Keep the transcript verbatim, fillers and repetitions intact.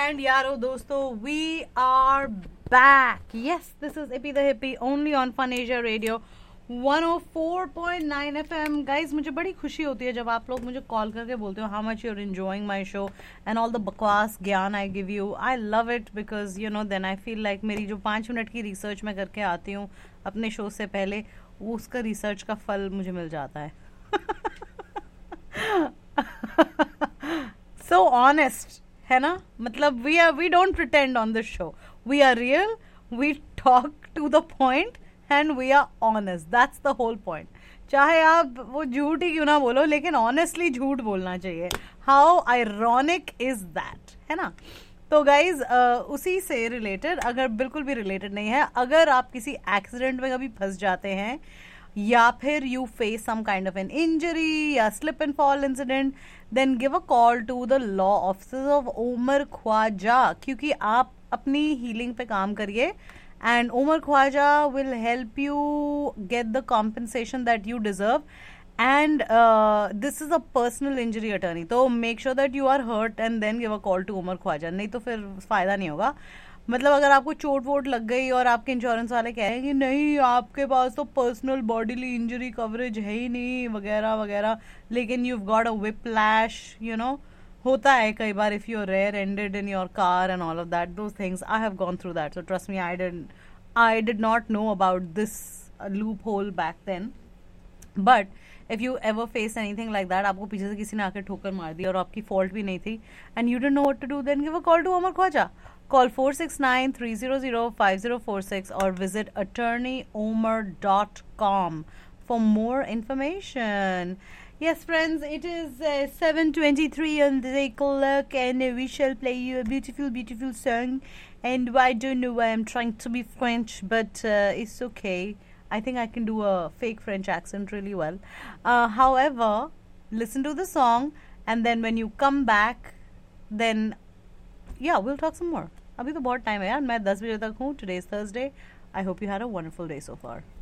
And यारो दोस्तों, we are back. Yes, this is Ippy the Hippie only on Fun Asia Radio one oh four point nine F M. Guys, मुझे बड़ी खुशी होती है जब आप लोग मुझे कॉल करके बोलते हो how much you're enjoying my show and all the बकवास ज्ञान I give you. I love it because you know then I feel like मेरी जो पाँच मिनट की रिसर्च मैं करके आती हूँ अपने शो से पहले, वो उसका रिसर्च का फल मुझे मिल जाता है. So honest है ना, मतलब we are we don't pretend on this show. We are real, we talk to the point and we are honest. That's the whole point. चाहे आप वो झूठ ही क्यों ना बोलो, लेकिन honestly झूठ बोलना चाहिए. How ironic is that, है ना. तो गाइज uh, उसी से रिलेटेड, अगर बिल्कुल भी रिलेटेड नहीं है, अगर आप किसी एक्सीडेंट में कभी फंस जाते हैं या फिर you face some kind of an injury या slip and fall incident, then give a call to the law officers of Umar Khwaja, क्योंकि आप अपनी हीलिंग पे काम करिए and Umar Khwaja will help you get the compensation that you deserve. And this is a personal injury attorney, तो make sure that you are hurt and then give a call to Umar Khwaja, नहीं तो फिर फायदा नहीं होगा. मतलब अगर आपको चोट वोट लग गई और आपके इंश्योरेंस वाले कह रहे हैं कि नहीं आपके पास तो पर्सनल बॉडीली इंजरी कवरेज है ही नहीं वगैरह वगैरह, लेकिन you got a whiplash, you know, होता है कई बार if you rare ended in your car and all of that, those things I have gone through that. So trust me, I did I did not know about this loop hole back then, but if you ever face anything like that, आपको पीछे से किसी ने आकर ठोकर मार दी और आपकी फॉल्ट भी नहीं थी and you didn't know what to do, then give a call to Umar Khwaja. Call four six nine, three zero zero, five zero four six or visit attorney omer dot com for more information. Yes, friends, it is uh, seven twenty-three on the clock and uh, we shall play you a beautiful, beautiful song. And I don't know why I'm trying to be French, but uh, it's okay. I think I can do a fake French accent really well. Uh, however, listen to the song and then when you come back, then yeah, we'll talk some more. अभी तो बहुत time है यार, मैं दस बजे तक हूँ. Today is Thursday. I hope you had a wonderful day so far.